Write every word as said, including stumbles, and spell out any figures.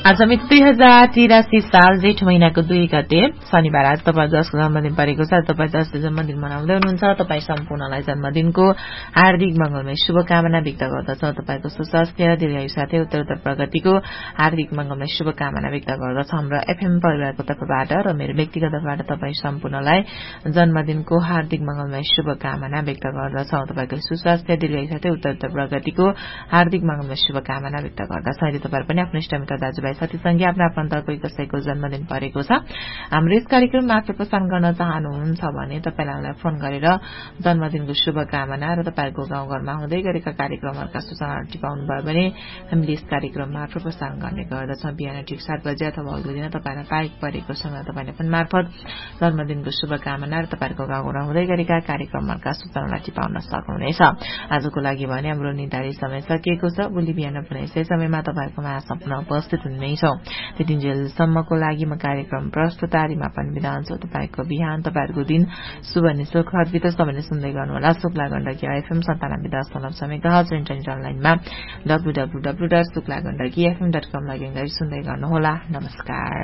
आज मिति दुई हजार तिरासी साल जेठ महिनाको दुई गते शनिबार आज तपाईँ दशको जन्मदिन परेको छ। तपाईँ दशको जन्मदिन मनाउँदै हुनुहुन्छ। तपाईँ सम्पूर्णलाई जन्मदिनको हार्दिक मंगलमय शुभकामना व्यक्त गर्दछौ। तपाईको सुस्वास्थ्य दीर्घायु साथै उत्तरोत्तर प्रगतिको हार्दिक मंगलमय शुभकामना व्यक्त गर्दछौ। हाम्रो एफएम परिवारको तर्फबाट र मेरो व्यक्तिगत तर्फबाट तपाईँ सम्पूर्णलाई जन्मदिनको हार्दिक मंगलमय शुभकामना व्यक्त गर्दछौ। तपाईको सुस्वास्थ्य दीर्घायु साथै उत्तरोत्तर प्रगतिको हार्दिक मंगलमय शुभकामना व्यक्त गर्दछौ। यदि तपाईहरु पनि आफ्नो इष्टमित्र दाजुभाइ साथीसँगै आफ्नो आफन्तको कसैको जन्मदिन परेको छ, हाम्रो यस कार्यक्रम मार्फत प्रसारण गर्न चाहनुहुन्छ भने तपाईलाई फोन गरेर जन्मदिनको शुभकामना र तपाईको गाउँघरमा हुँदै गरेका कार्यक्रमहरुका सूचनाहरू टिपाउनु भयो भने हामीले यस कार्यक्रम मार्फत प्रसारण गर्ने गर्दछौं। बिहान ठिक सात बजे अथवा अघिल्लो दिन तपाईलाई तारिक परेको समय तपाईले पनि मार्फत जन्मदिनको शुभकामना र तपाईको गाउँघरमा हुँदै गरेका कार्यक्रमहरुका सूचनालाई टिपाउन सक्नुहुनेछ। आजको लागि भने हाम्रो निर्धारित समय सकिएको छ। भोलि बिहान पनि यसै समयमा तपाईको माझमा उपस्थित हुनेछौं। त्यतिन्जेलसम्मको लागि म कार्यक्रम प्रस्तुता रिमा पनि बिदा हुन्छु। तपाईको बिहान तपाईहरुको दिन शुभ निशुभ हर्बित सबैले सुन्दै गर्नुहोला। शुक्ला गण्डकी एफएम सन्तानब्बे दशमलव छ मेगाहर्ज इन्टरनेट अनलाइनमा W W W dot Shukla Gandaki FM dot com login गरी सुन्दै गर्नुहोला। नमस्कार।